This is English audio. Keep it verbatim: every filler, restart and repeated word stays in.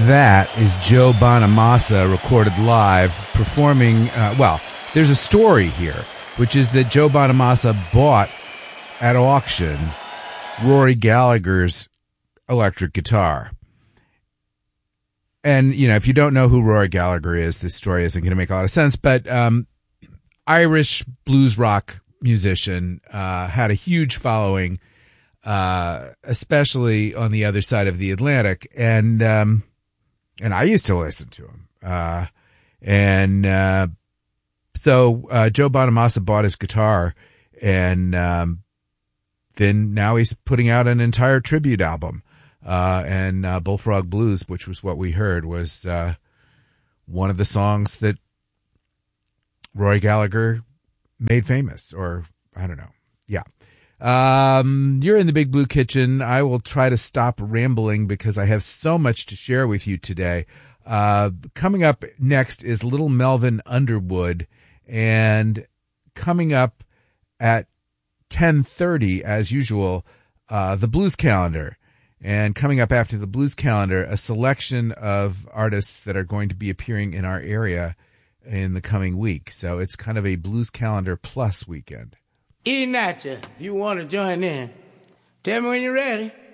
that is Joe Bonamassa recorded live performing. Uh, well, there's a story here, which is that Joe Bonamassa bought at auction Rory Gallagher's electric guitar. And, you know, if you don't know who Rory Gallagher is, this story isn't going to make a lot of sense, but um, Irish blues rock musician, uh, had a huge following, uh, especially on the other side of the Atlantic. And, um, and I used to listen to him. Uh, and, uh, so, uh, Joe Bonamassa bought his guitar, and, um, then now he's putting out an entire tribute album. Uh, and, uh, Bullfrog Blues, which was what we heard, was, uh, one of the songs that Rory Gallagher made famous, or I don't know. Yeah. Um, you're in the Big Blue Kitchen. I will try to stop rambling because I have so much to share with you today. Uh, coming up next is Little Melvin Underwood, and coming up at ten thirty, as usual, uh, the Blues Calendar. And coming up after the Blues Calendar, a selection of artists that are going to be appearing in our area in the coming week. So it's kind of a Blues Calendar plus weekend. Eating at you. If you want to join in, tell me when you're ready.